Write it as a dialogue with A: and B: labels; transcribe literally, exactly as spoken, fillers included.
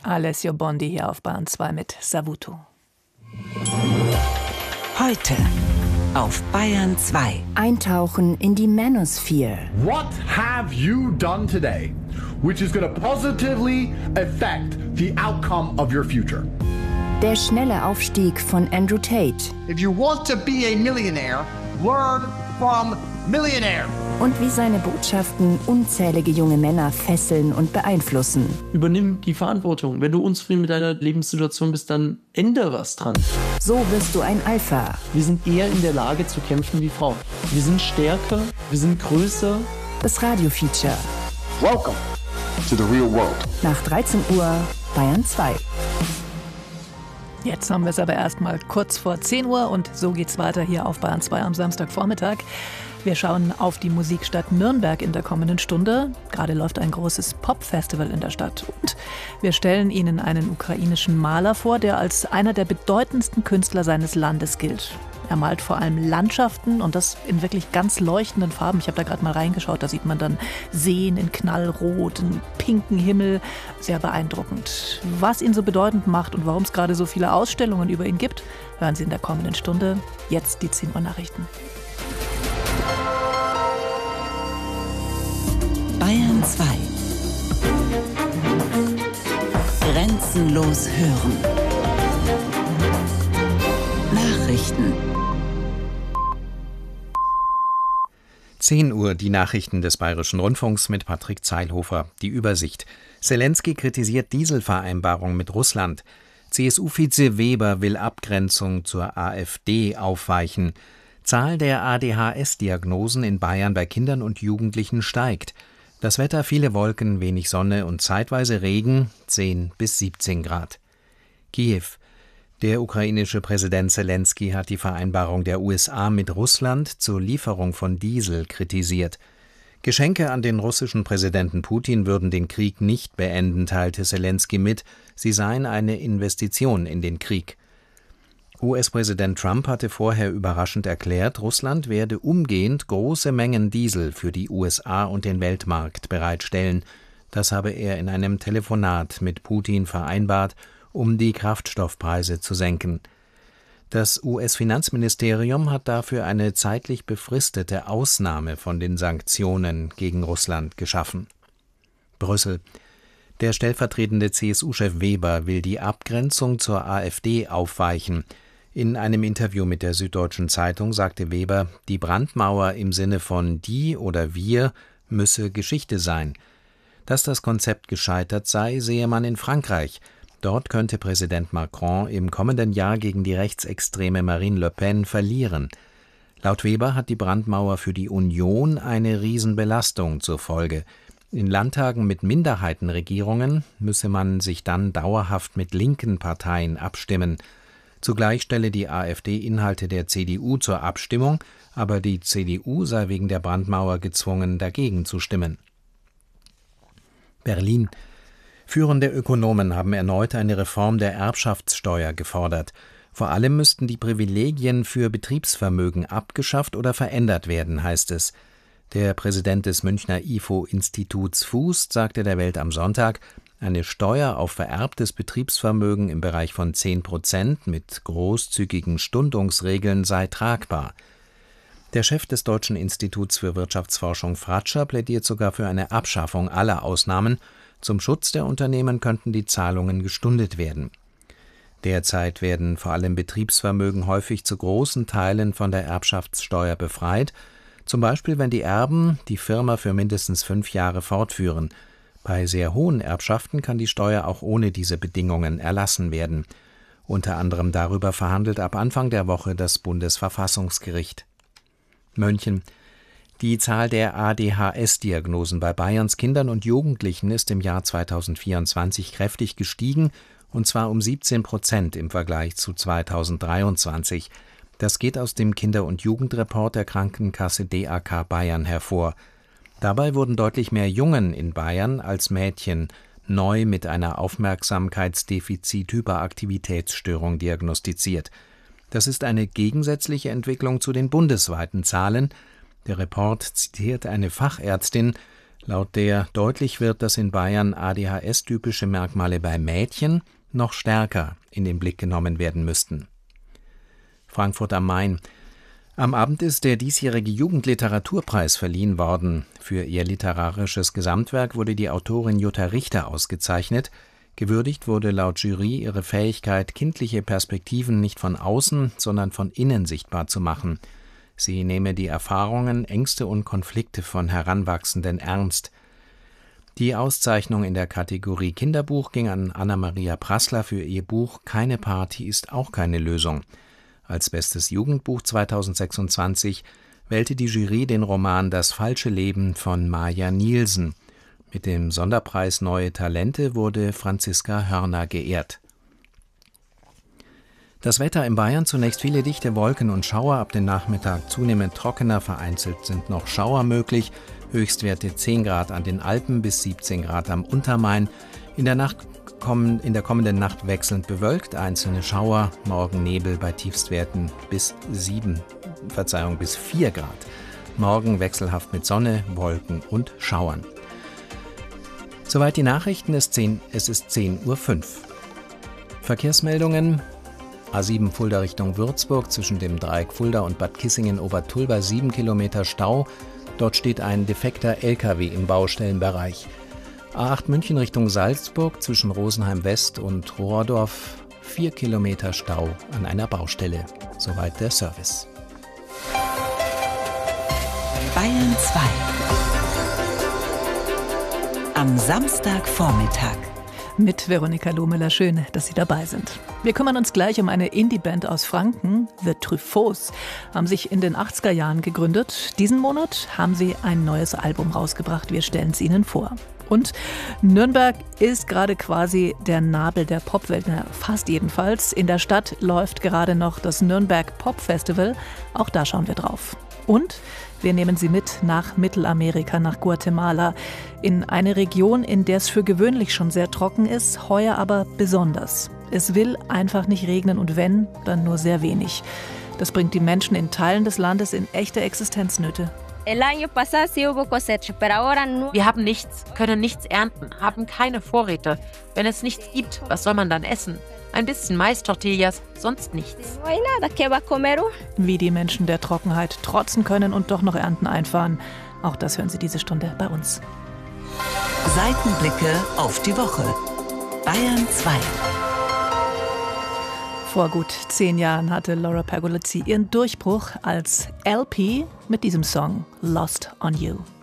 A: Alessio Bondi hier auf Bayern zwei mit Savuto.
B: Heute auf Bayern zwei.
C: Eintauchen in die Manosphere.
D: What have you done today which is going to positively affect the outcome of your future?
C: Der schnelle Aufstieg von Andrew Tate.
E: If you want to be a millionaire, learn from millionaire.
C: Und wie seine Botschaften unzählige junge Männer fesseln und beeinflussen.
F: Übernimm die Verantwortung. Wenn du unzufrieden mit deiner Lebenssituation bist, dann ändere was dran.
C: So wirst du ein Alpha.
F: Wir sind eher in der Lage zu kämpfen wie Frauen. Wir sind stärker, wir sind größer.
C: Das Radio-Feature.
G: Welcome to the real world.
C: Nach dreizehn Uhr Bayern zwei.
A: Jetzt haben wir es aber erstmal kurz vor zehn Uhr und so geht's weiter hier auf Bayern zwei am Samstagvormittag. Wir schauen auf die Musikstadt Nürnberg in der kommenden Stunde. Gerade läuft ein großes Pop-Festival in der Stadt. Und wir stellen Ihnen einen ukrainischen Maler vor, der als einer der bedeutendsten Künstler seines Landes gilt. Er malt vor allem Landschaften und das in wirklich ganz leuchtenden Farben. Ich habe da gerade mal reingeschaut, da sieht man dann Seen in knallrot, einen pinken Himmel. Sehr beeindruckend. Was ihn so bedeutend macht und warum es gerade so viele Ausstellungen über ihn gibt, hören Sie in der kommenden Stunde. Jetzt die zehn Uhr Nachrichten.
B: Bayern zwei. Grenzenlos hören. Nachrichten.
H: zehn Uhr die Nachrichten des Bayerischen Rundfunks mit Patrick Zeilhofer. Die Übersicht. Selenskyj kritisiert Dieselvereinbarung mit Russland. C S U-Vize Weber will Abgrenzung zur AfD aufweichen. Zahl der A D H S-Diagnosen in Bayern bei Kindern und Jugendlichen steigt. Das Wetter: viele Wolken, wenig Sonne und zeitweise Regen, zehn bis siebzehn Grad. Kiew. Der ukrainische Präsident Selenskyj hat die Vereinbarung der U S A mit Russland zur Lieferung von Diesel kritisiert. Geschenke an den russischen Präsidenten Putin würden den Krieg nicht beenden, teilte Selenskyj mit. Sie seien eine Investition in den Krieg. U S-Präsident Trump hatte vorher überraschend erklärt, Russland werde umgehend große Mengen Diesel für die U S A und den Weltmarkt bereitstellen. Das habe er in einem Telefonat mit Putin vereinbart, um die Kraftstoffpreise zu senken. Das U S-Finanzministerium hat dafür eine zeitlich befristete Ausnahme von den Sanktionen gegen Russland geschaffen. Brüssel. Der stellvertretende C S U-Chef Weber will die Abgrenzung zur AfD aufweichen. In einem Interview mit der Süddeutschen Zeitung sagte Weber, die Brandmauer im Sinne von die oder wir müsse Geschichte sein. Dass das Konzept gescheitert sei, sehe man in Frankreich. Dort könnte Präsident Macron im kommenden Jahr gegen die rechtsextreme Marine Le Pen verlieren. Laut Weber hat die Brandmauer für die Union eine Riesenbelastung zur Folge. In Landtagen mit Minderheitenregierungen müsse man sich dann dauerhaft mit linken Parteien abstimmen. Zugleich stelle die AfD Inhalte der C D U zur Abstimmung, aber die C D U sei wegen der Brandmauer gezwungen, dagegen zu stimmen. Berlin. Führende Ökonomen haben erneut eine Reform der Erbschaftssteuer gefordert. Vor allem müssten die Privilegien für Betriebsvermögen abgeschafft oder verändert werden, heißt es. Der Präsident des Münchner I F O-Instituts Fuß sagte der Welt am Sonntag, eine Steuer auf vererbtes Betriebsvermögen im Bereich von zehn Prozent mit großzügigen Stundungsregeln sei tragbar. Der Chef des Deutschen Instituts für Wirtschaftsforschung Fratscher plädiert sogar für eine Abschaffung aller Ausnahmen. Zum Schutz der Unternehmen könnten die Zahlungen gestundet werden. Derzeit werden vor allem Betriebsvermögen häufig zu großen Teilen von der Erbschaftssteuer befreit, zum Beispiel wenn die Erben die Firma für mindestens fünf Jahre fortführen. Bei sehr hohen Erbschaften kann die Steuer auch ohne diese Bedingungen erlassen werden. Unter anderem darüber verhandelt ab Anfang der Woche das Bundesverfassungsgericht. München. Die Zahl der A D H S-Diagnosen bei Bayerns Kindern und Jugendlichen ist im Jahr zweitausendvierundzwanzig kräftig gestiegen, und zwar um siebzehn Prozent im Vergleich zu zweitausenddreiundzwanzig. Das geht aus dem Kinder- und Jugendreport der Krankenkasse D A K Bayern hervor. Dabei wurden deutlich mehr Jungen in Bayern als Mädchen neu mit einer Aufmerksamkeitsdefizit-Hyperaktivitätsstörung diagnostiziert. Das ist eine gegensätzliche Entwicklung zu den bundesweiten Zahlen. Der Report zitiert eine Fachärztin: laut der deutlich wird, dass in Bayern A D H S-typische Merkmale bei Mädchen noch stärker in den Blick genommen werden müssten. Frankfurt am Main. Am Abend ist der diesjährige Jugendliteraturpreis verliehen worden. Für ihr literarisches Gesamtwerk wurde die Autorin Jutta Richter ausgezeichnet. Gewürdigt wurde laut Jury ihre Fähigkeit, kindliche Perspektiven nicht von außen, sondern von innen sichtbar zu machen. Sie nehme die Erfahrungen, Ängste und Konflikte von Heranwachsenden ernst. Die Auszeichnung in der Kategorie Kinderbuch ging an Anna-Maria Prassler für ihr Buch »Keine Party ist auch keine Lösung«. Als bestes Jugendbuch zweitausendsechsundzwanzig wählte die Jury den Roman »Das falsche Leben« von Maja Nielsen. Mit dem Sonderpreis Neue Talente wurde Franziska Hörner geehrt. Das Wetter in Bayern: zunächst viele dichte Wolken und Schauer, ab dem Nachmittag zunehmend trockener, vereinzelt sind noch Schauer möglich, Höchstwerte zehn Grad an den Alpen bis siebzehn Grad am Untermain. In der Nacht kommen, in der kommenden Nacht wechselnd bewölkt, einzelne Schauer, morgen Nebel bei Tiefstwerten bis sieben, Verzeihung, bis vier Grad. Morgen wechselhaft mit Sonne, Wolken und Schauern. Soweit die Nachrichten, es ist zehn Uhr fünf. Verkehrsmeldungen: A sieben Fulda Richtung Würzburg, zwischen dem Dreieck Fulda und Bad Kissingen-Obertulba sieben Kilometer Stau. Dort steht ein defekter L K W im Baustellenbereich. A acht München Richtung Salzburg, zwischen Rosenheim West und Rohrdorf vier Kilometer Stau an einer Baustelle. Soweit der Service.
B: Bayern zwei. Am Samstagvormittag.
A: Mit Veronika Lohmüller. Schön, dass Sie dabei sind. Wir kümmern uns gleich um eine Indie-Band aus Franken. The Truffauts haben sich in den achtziger Jahren gegründet. Diesen Monat haben sie ein neues Album rausgebracht. Wir stellen es Ihnen vor. Und Nürnberg ist gerade quasi der Nabel der Popwelt, na, fast jedenfalls. In der Stadt läuft gerade noch das Nürnberg Pop Festival. Auch da schauen wir drauf. Und wir nehmen Sie mit nach Mittelamerika, nach Guatemala, in eine Region, in der es für gewöhnlich schon sehr trocken ist, heuer aber besonders. Es will einfach nicht regnen und wenn, dann nur sehr wenig. Das bringt die Menschen in Teilen des Landes in echte Existenznöte.
I: Wir haben nichts, können nichts ernten, haben keine Vorräte. Wenn es nichts gibt, was soll man dann essen? Ein bisschen Mais-Tortillas, sonst nichts.
A: Wie die Menschen der Trockenheit trotzen können und doch noch Ernten einfahren. Auch das hören Sie diese Stunde bei uns.
B: Seitenblicke auf die Woche. Bayern zwei.
A: Vor gut zehn Jahren hatte Laura Pergolizzi ihren Durchbruch als L P mit diesem Song Lost on You.